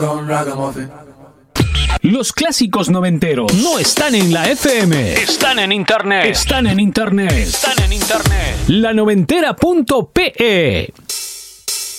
con Ragamuffin. Los clásicos noventeros no están en la FM. Están en internet. Están en internet. Están en internet. lanoventera.pe